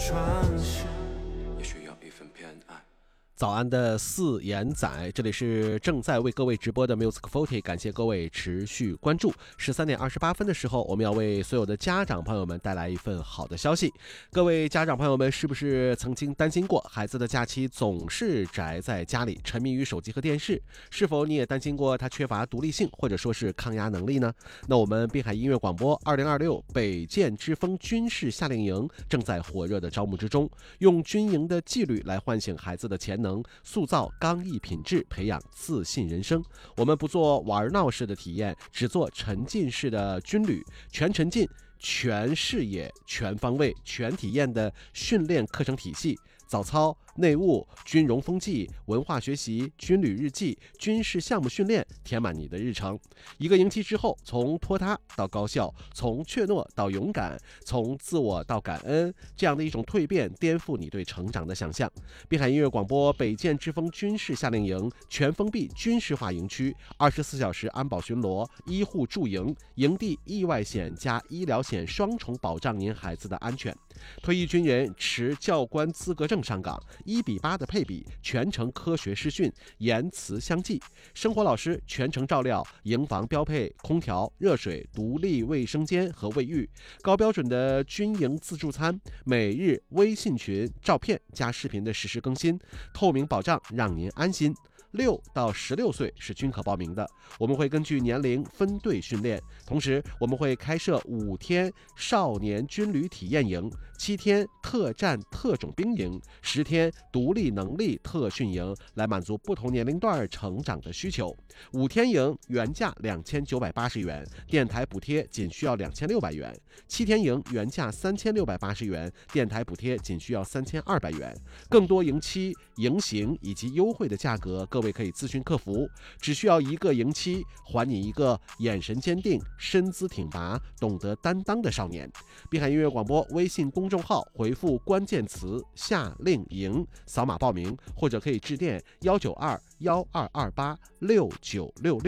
窗是也许有一份偏爱。 早安的四眼仔，这里是正在为各位直播的 Music 40， 感谢各位持续关注。13点28分的时候，我们要为所有的家长朋友们带来一份好的消息。各位家长朋友们，是不是曾经担心过孩子的假期总是宅在家里，沉迷于手机和电视？是否你也担心过他缺乏独立性，或者说是抗压能力呢？那我们滨海音乐广播2026北建之风军事夏令营正在火热的招募之中，用军营的纪律来唤醒孩子的潜能，塑造刚毅品质，培养自信人生。我们不做玩闹式的体验，只做沉浸式的军旅，全沉浸、全视野、全方位、全体验的训练课程体系。早操、内务、军容风纪、文化学习、军旅日记、军事项目训练，填满你的日程。一个营期之后，从拖沓到高效，从怯懦到勇敢，从自我到感恩，这样的一种蜕变，颠覆你对成长的想象。滨海音乐广播北建之风军事夏令营，全封闭军事化营区，24小时安保巡逻，医护驻营，营地意外险加医疗险双重保障您孩子的安全。退役军人持教官资格证上岗，1:8的配比，全程科学视讯，言辞相济。生活老师全程照料，营房标配空调、热水、独立卫生间和卫浴，高标准的军营自助餐，每日微信群照片加视频的实时更新，透明保障让您安心。6到16岁是均可报名的，我们会根据年龄分队训练，同时我们会开设5天少年军旅体验营、7天特战特种兵营、10天独立能力特训营，来满足不同年龄段成长的需求。5天营原价2980元，电台补贴仅需要2600元；7天营原价3680元，电台补贴仅需要3200元。更多营期、营型以及优惠的价格，各位可以咨询客服。只需要1个营期，还你一个眼神坚定、身姿挺拔、懂得担当的少年。滨海音乐广播微信公众号回复关键词夏令营，扫码报名，或者可以致电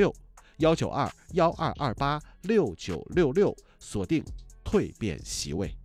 192-1228-6966，192-1228-6966，锁定蜕变席位。